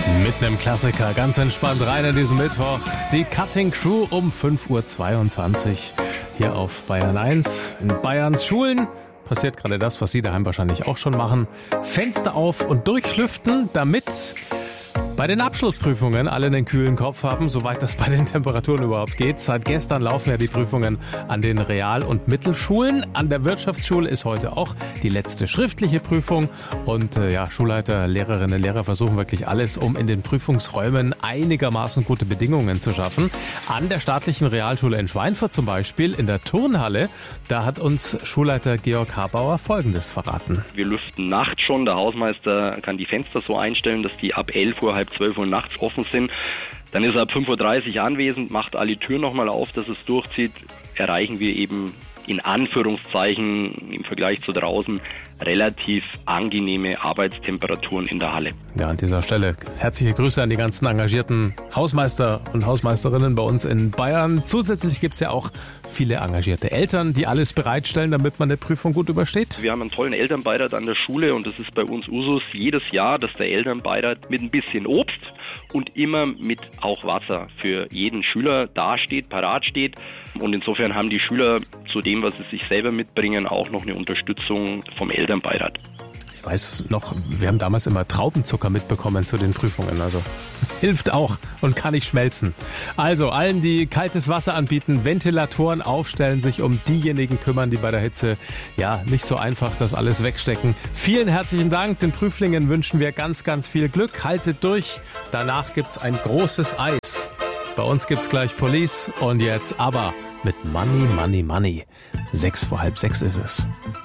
Mit einem Klassiker, ganz entspannt rein in diesen Mittwoch. Die Cutting Crew um 5.22 Uhr hier auf Bayern 1. In Bayerns Schulen passiert gerade das, was Sie daheim wahrscheinlich auch schon machen. Fenster auf und durchlüften, damit bei den Abschlussprüfungen alle einen kühlen Kopf haben, soweit das bei den Temperaturen überhaupt geht. Seit gestern laufen ja die Prüfungen an den Real- und Mittelschulen. An der Wirtschaftsschule ist heute auch die letzte schriftliche Prüfung. Und Schulleiter, Lehrerinnen, Lehrer versuchen wirklich alles, um in den Prüfungsräumen einigermaßen gute Bedingungen zu schaffen. An der staatlichen Realschule in Schweinfurt zum Beispiel, in der Turnhalle, da hat uns Schulleiter Georg Habauer Folgendes verraten. Wir lüften nachts schon. Der Hausmeister kann die Fenster so einstellen, dass die ab 11 Uhr, halb 12 Uhr nachts offen sind. Dann ist er ab 5.30 Uhr anwesend, macht alle Türen nochmal auf, dass es durchzieht. Erreichen wir eben in Anführungszeichen im Vergleich zu draußen relativ angenehme Arbeitstemperaturen in der Halle. Ja, an dieser Stelle herzliche Grüße an die ganzen engagierten Hausmeister und Hausmeisterinnen bei uns in Bayern. Zusätzlich gibt es ja auch viele engagierte Eltern, die alles bereitstellen, damit man eine Prüfung gut übersteht. Wir haben einen tollen Elternbeirat an der Schule und das ist bei uns Usus jedes Jahr, dass der Elternbeirat mit ein bisschen Obst und immer mit auch Wasser für jeden Schüler dasteht, parat steht. Und insofern haben die Schüler zu dem, was sie sich selber mitbringen, auch noch eine Unterstützung vom Elternbeirat. Ich weiß noch, wir haben damals immer Traubenzucker mitbekommen zu den Prüfungen. Also hilft auch und kann nicht schmelzen. Also allen, die kaltes Wasser anbieten, Ventilatoren aufstellen, sich um diejenigen kümmern, die bei der Hitze nicht so einfach das alles wegstecken. Vielen herzlichen Dank. Den Prüflingen wünschen wir ganz, ganz viel Glück. Haltet durch. Danach gibt's ein großes Eis. Bei uns gibt's gleich Police und jetzt aber mit Money, Money, Money. 6 vor halb 6 ist es.